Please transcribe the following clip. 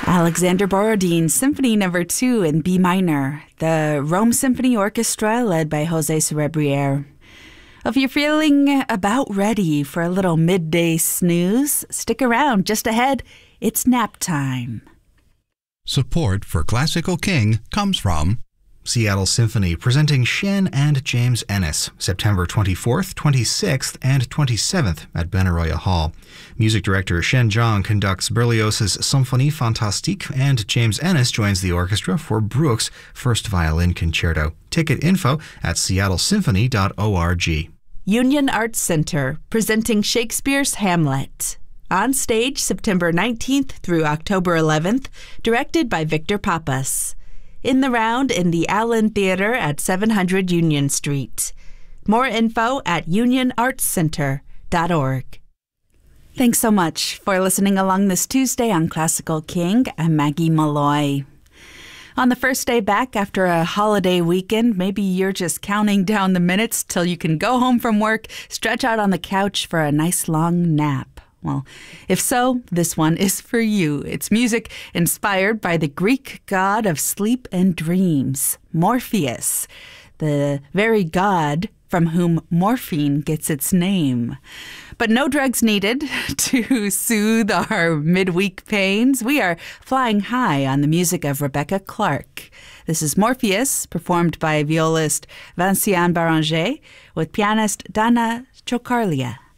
Alexander Borodin, Symphony No. 2 in B minor, the Rome Symphony Orchestra led by Jose Cerebriere. If you're feeling about ready for a little midday snooze, stick around. Just ahead, it's nap time. Support for Classical King comes from Seattle Symphony, presenting Shen and James Ennis, September 24th, 26th, and 27th at Benaroya Hall. Music director Shen Zhang conducts Berlioz's Symphonie Fantastique, and James Ennis joins the orchestra for Bruch's First Violin Concerto. Ticket info at seattlesymphony.org. Union Arts Center, presenting Shakespeare's Hamlet. On stage September 19th through October 11th, directed by Victor Pappas. In the round in the Allen Theater at 700 Union Street. More info at unionartscenter.org. Thanks so much for listening along this Tuesday on Classical King. I'm Maggie Malloy. On the first day back after a holiday weekend, maybe you're just counting down the minutes till you can go home from work, stretch out on the couch for a nice long nap. Well, if so, this one is for you. It's music inspired by the Greek god of sleep and dreams, Morpheus, the very god from whom morphine gets its name. But no drugs needed to soothe our midweek pains. We are flying high on the music of Rebecca Clark. This is Morpheus, performed by violist Vinciane Baranger with pianist Dana Chocarlia.